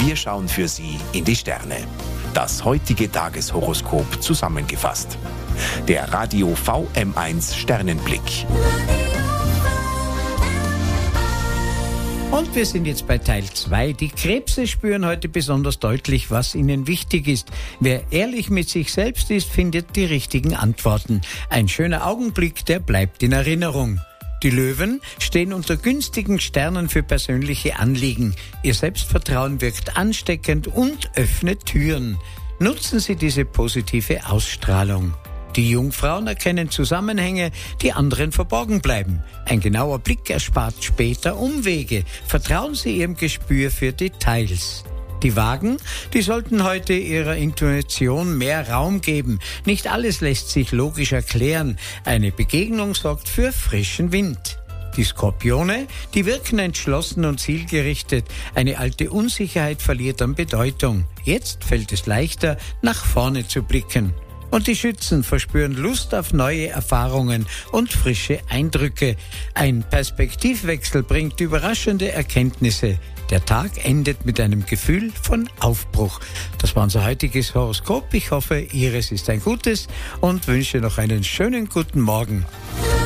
Wir schauen für Sie in die Sterne. Das heutige Tageshoroskop zusammengefasst. Der Radio VM1 Sternenblick. Und wir sind jetzt bei Teil 2. Die Krebse spüren heute besonders deutlich, was ihnen wichtig ist. Wer ehrlich mit sich selbst ist, findet die richtigen Antworten. Ein schöner Augenblick, der bleibt in Erinnerung. Die Löwen stehen unter günstigen Sternen für persönliche Anliegen. Ihr Selbstvertrauen wirkt ansteckend und öffnet Türen. Nutzen Sie diese positive Ausstrahlung. Die Jungfrauen erkennen Zusammenhänge, die anderen verborgen bleiben. Ein genauer Blick erspart später Umwege. Vertrauen Sie Ihrem Gespür für Details. Die Wagen, die sollten heute ihrer Intuition mehr Raum geben. Nicht alles lässt sich logisch erklären. Eine Begegnung sorgt für frischen Wind. Die Skorpione, die wirken entschlossen und zielgerichtet. Eine alte Unsicherheit verliert an Bedeutung. Jetzt fällt es leichter, nach vorne zu blicken. Und die Schützen verspüren Lust auf neue Erfahrungen und frische Eindrücke. Ein Perspektivwechsel bringt überraschende Erkenntnisse. Der Tag endet mit einem Gefühl von Aufbruch. Das war unser heutiges Horoskop. Ich hoffe, Ihres ist ein gutes und wünsche noch einen schönen guten Morgen.